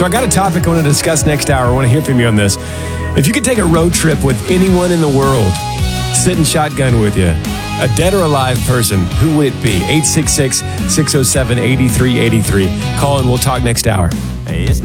So I got a topic I want to discuss next hour. I want to hear from you on this. If you could take a road trip with anyone in the world, sitting shotgun with you, a dead or alive person, who would it be? 866-607-8383. Call and we'll talk next hour.